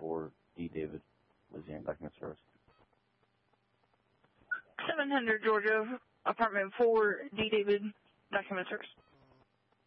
4D David, Louisiana Document Service. 700 Georgia, apartment 4D David, Document Service.